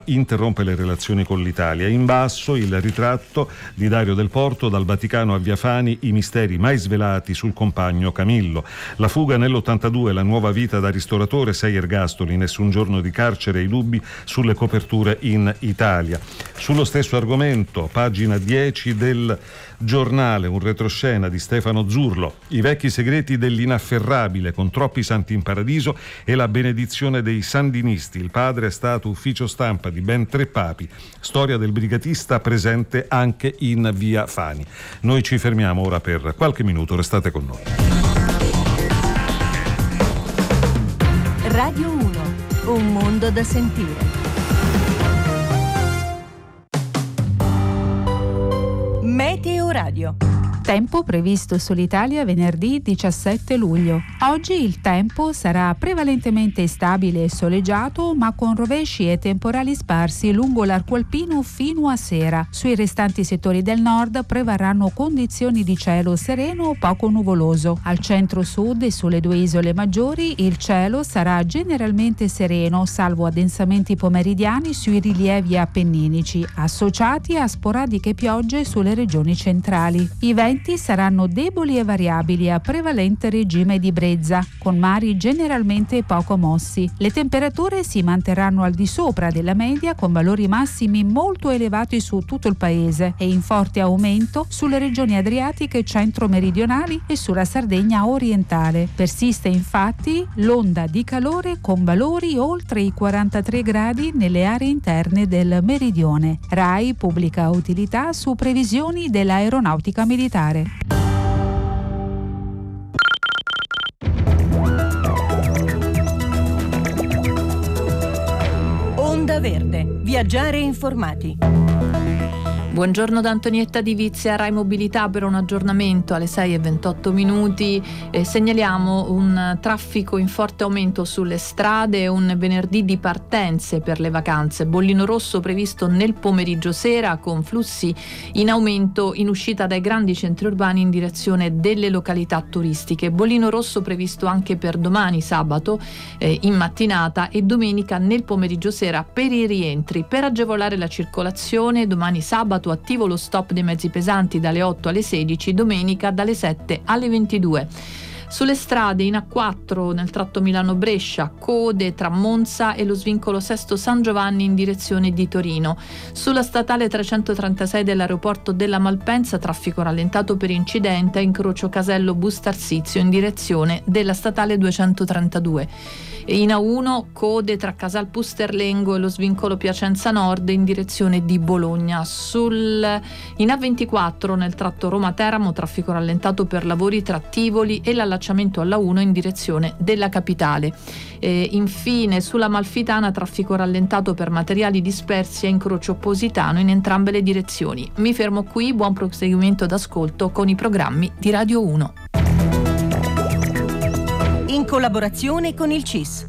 interrompe le relazioni con l'Italia. In basso il ritratto di Dario Del Porto, dal Vaticano a Via Fani, i misteri mai svelati sul compagno Camillo. La fuga nell'82, la nuova vita da ristoratore, 6 ergastoli, nessun giorno di carcere, i dubbi sulle coperture in Italia. Sullo stesso argomento, pagina 10 del Giornale, un retroscena di Stefano Zurlo, i vecchi segreti dell'inafferrabile, con troppi santi in paradiso, e la benedizione dei sandinisti. Il padre è stato ufficio stampa di ben 3 papi, storia del brigatista presente anche in Via Fani. Noi ci fermiamo ora per qualche minuto, restate con noi. Radio 1, un mondo da sentire. Meteo Radio. Tempo previsto sull'Italia venerdì 17 luglio. Oggi il tempo sarà prevalentemente stabile e soleggiato, ma con rovesci e temporali sparsi lungo l'arco alpino fino a sera. Sui restanti settori del nord prevarranno condizioni di cielo sereno o poco nuvoloso. Al centro-sud e sulle 2 isole maggiori il cielo sarà generalmente sereno, salvo addensamenti pomeridiani sui rilievi appenninici, associati a sporadiche piogge sulle regioni centrali. I venti saranno deboli e variabili a prevalente regime di brezza, con mari generalmente poco mossi. Le temperature si manterranno al di sopra della media, con valori massimi molto elevati su tutto il paese e in forte aumento sulle regioni adriatiche centro-meridionali e sulla Sardegna orientale. Persiste infatti l'onda di calore con valori oltre i 43 gradi nelle aree interne del meridione. RAI pubblica utilità su previsioni dell'aeronautica militare. Onda Verde. Viaggiare informati. Buongiorno da Antonietta Di Vizia, Rai Mobilità per un aggiornamento alle 6:28. Segnaliamo un traffico in forte aumento sulle strade, un venerdì di partenze per le vacanze. Bollino rosso previsto nel pomeriggio sera, con flussi in aumento in uscita dai grandi centri urbani in direzione delle località turistiche. Bollino rosso previsto anche per domani sabato in mattinata e domenica nel pomeriggio sera per i rientri. Per agevolare la circolazione, domani sabato attivo lo stop dei mezzi pesanti dalle 8 alle 16, domenica dalle 7 alle 22. Sulle strade in A4 nel tratto Milano-Brescia, code tra Monza e lo svincolo Sesto San Giovanni in direzione di Torino. Sulla statale 336 dell'aeroporto della Malpensa, traffico rallentato per incidente a incrocio Casello Bustarsizio in direzione della statale 232. E in A1 code tra Casal Pusterlengo e lo svincolo Piacenza Nord in direzione di Bologna. In A24 nel tratto Roma-Teramo, traffico rallentato per lavori tra Tivoli e l'allacciamento alla 1 in direzione della capitale. Infine sulla Amalfitana, traffico rallentato per materiali dispersi a incrocio Positano in entrambe le direzioni. Mi fermo qui, buon proseguimento d'ascolto con i programmi di Radio 1. In collaborazione con il CIS.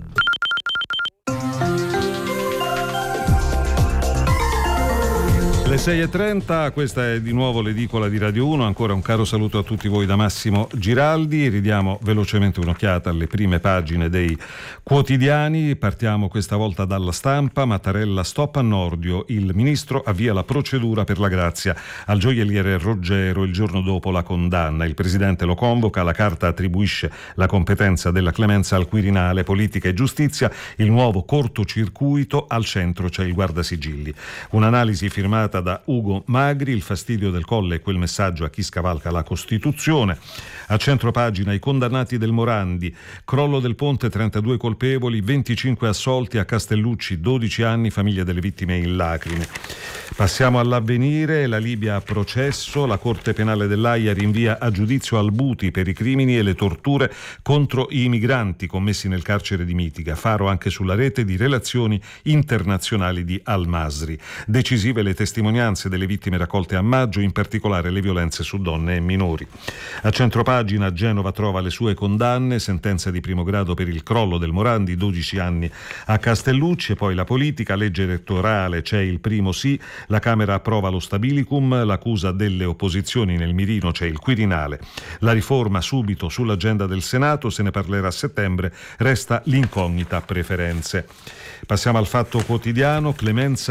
Le 6:30, questa è di nuovo l'edicola di Radio 1, ancora un caro saluto a tutti voi da Massimo Giraldi. Ridiamo velocemente un'occhiata alle prime pagine dei quotidiani. Partiamo questa volta dalla Stampa. Mattarella stop a Nordio, il ministro avvia la procedura per la grazia al gioielliere Roggero il giorno dopo la condanna. Il presidente lo convoca, la carta attribuisce la competenza della clemenza al Quirinale, politica e giustizia, il nuovo cortocircuito, al centro c'è il guardasigilli. Un'analisi firmata da Ugo Magri, il fastidio del Colle e quel messaggio a chi scavalca la Costituzione. A centropagina i condannati del Morandi, crollo del ponte, 32 colpevoli, 25 assolti, a Castellucci 12 anni, famiglia delle vittime in lacrime. Passiamo all'Avvenire, la Libia a processo, la Corte Penale dell'Aia rinvia a giudizio Albuti per i crimini e le torture contro i migranti commessi nel carcere di Mitiga, faro anche sulla rete di relazioni internazionali di Al-Masri. Decisive le testimonianze delle vittime raccolte a maggio, in particolare le violenze su donne e minori. A centropagina Genova trova le sue condanne, sentenza di primo grado per il crollo del Morandi, 12 anni a Castellucci, e poi la politica, legge elettorale, c'è il primo sì, La Camera approva lo stabilicum, l'accusa delle opposizioni nel mirino, c'è il Quirinale. La riforma subito sull'agenda del Senato, se ne parlerà a settembre, resta l'incognita preferenze. Passiamo al Fatto Quotidiano. Clemenza